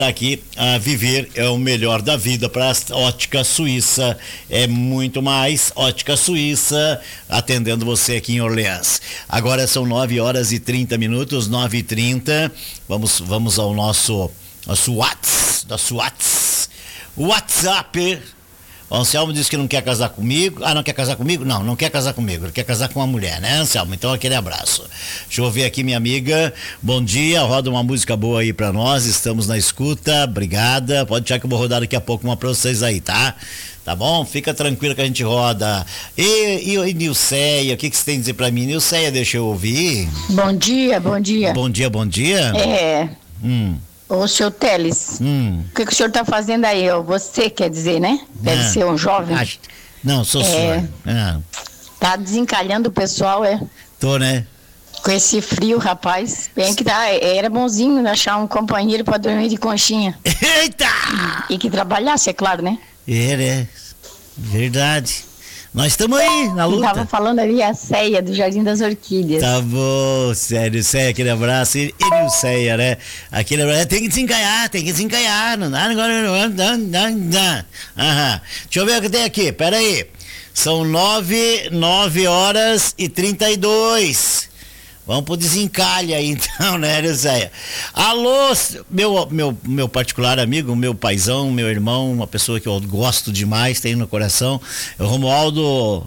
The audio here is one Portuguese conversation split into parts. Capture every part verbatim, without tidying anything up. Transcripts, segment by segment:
Aqui a viver é o melhor da vida para a Ótica Suíça, é muito mais Ótica Suíça, atendendo você aqui em Orleans. Agora são nove horas e trinta minutos, nove e trinta. Vamos, vamos ao nosso, nosso WhatsApp, nosso WhatsApp, WhatsApp. O Anselmo disse que não quer casar comigo. Ah, não quer casar comigo? Não, não quer casar comigo. Ele quer casar com uma mulher, né, Anselmo? Então aquele abraço. Deixa eu ver aqui minha amiga. Bom dia, roda uma música boa aí pra nós. Estamos na escuta. Obrigada. Pode deixar que eu vou rodar daqui a pouco uma pra vocês aí, tá? Tá bom? Fica tranquilo que a gente roda. E, e, e Nilceia, o que, que você tem a dizer pra mim? Nilceia, deixa eu ouvir. Bom dia, bom dia. Bom dia, bom dia. É. Hum. Ô, senhor Teles, hum. o que, que o senhor está fazendo aí? Você quer dizer, né? Deve Ah. ser um jovem. Ah, não, sou É. senhor. Ah. Tá desencalhando o pessoal, é? Tô, né? Com esse frio, rapaz. Bem que tá, era bonzinho achar um companheiro para dormir de conchinha. Eita! E que trabalhasse, é claro, né? É, né? Verdade. Nós estamos aí, na Quem luta. tava falando ali é a Ceia, do Jardim das Orquídeas. Tá bom, sério, Ceia, aquele abraço. E o Ceia, né? Aquele abraço. Tem que desencalhar, tem que desencalhar. Não dá, agora não dá, não dá. Aham. Deixa eu ver o que tem aqui, pera aí. São nove, nove horas e trinta e dois. Vamos pro desencalhe aí então, né, Ceia? Alô, meu, meu, meu particular amigo, meu paizão, meu irmão, uma pessoa que eu gosto demais, tenho no coração, é o Romualdo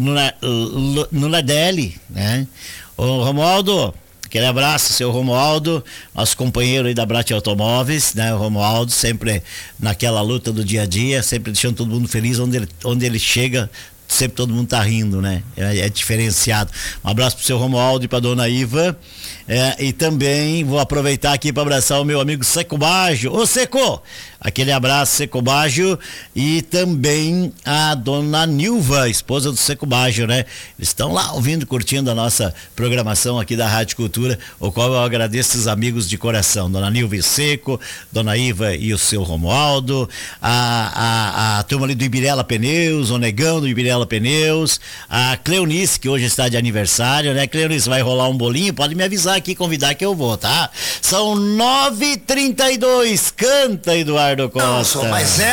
Nunadelli, né? Ô Romualdo, aquele abraço, seu Romualdo, nosso companheiro aí da Brat Automóveis, né? O Romualdo sempre naquela luta do dia a dia, sempre deixando todo mundo feliz, onde ele, onde ele chega, sempre todo mundo tá rindo, né? É, é diferenciado. Um abraço pro seu Romualdo e pra dona Iva. É, e também vou aproveitar aqui para abraçar o meu amigo Seco Baggio. Ô Seco! Aquele abraço, Seco Baggio. E também a dona Nilva, esposa do Seco Baggio, né? Eles estão lá ouvindo, curtindo a nossa programação aqui da Rádio Cultura, o qual eu agradeço os amigos de coração. Dona Nilva e Seco, dona Iva e o seu Romualdo, a, a, a turma ali do Ibirela Pneus, o Negão do Ibirela Pneus, a Cleonice, que hoje está de aniversário, né? Cleonice, vai rolar um bolinho? Pode me avisar aqui, convidar que eu vou, tá? São nove e trinta e dois. Canta, Eduardo Costa. Não, sou, mas é